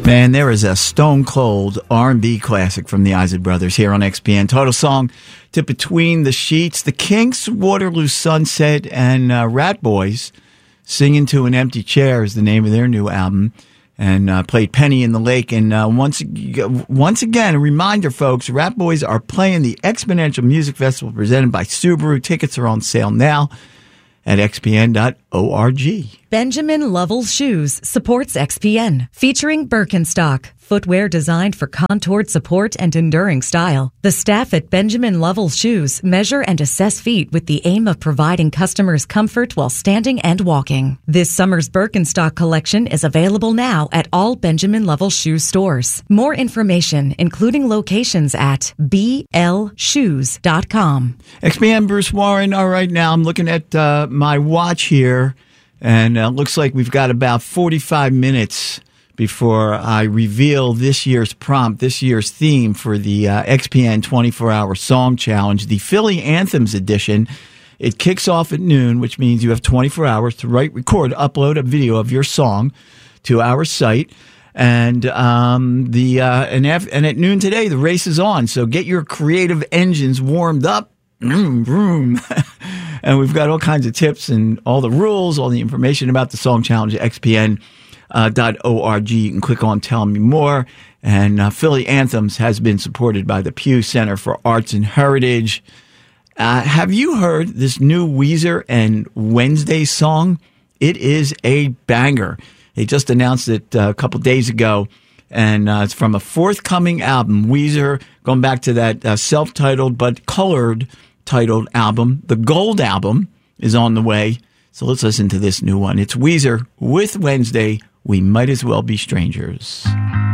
Man, there is a stone cold R&B classic from the Isley Brothers here on XPN. Total song to Between the Sheets. The Kinks, Waterloo Sunset, and Rat Boys, Singing to an Empty Chair is the name of their new album. And played Penny in the Lake. And once again, a reminder, folks, Rat Boys are playing the Exponential Music Festival presented by Subaru. Tickets are on sale now at xpn.org. Benjamin Lovell Shoes supports XPN, featuring Birkenstock, footwear designed for contoured support and enduring style. The staff at Benjamin Lovell Shoes measure and assess feet with the aim of providing customers comfort while standing and walking. This summer's Birkenstock collection is available now at all Benjamin Lovell Shoes stores. More information, including locations at blshoes.com. XPN, Bruce Warren. All right, now I'm looking at my watch here, and it looks like we've got about 45 minutes before I reveal this year's prompt, this year's theme for the XPN 24-Hour Song Challenge, the Philly Anthems edition. It kicks off at noon, which means you have 24 hours to write, record, upload a video of your song to our site. And and at noon today, the race is on. So get your creative engines warmed up. Vroom, vroom. And we've got all kinds of tips and all the rules, all the information about the Song Challenge at xpn.org. You can click on Tell Me More. And Philly Anthems has been supported by the Pew Center for Arts and Heritage. Have you heard this new Weezer and Wednesday song? It is a banger. They just announced it a couple days ago. And it's from a forthcoming album. Weezer, going back to that self-titled but colored titled album. The Gold album is on the way. So let's listen to this new one. It's Weezer with Wednesday. We Might As Well Be Strangers.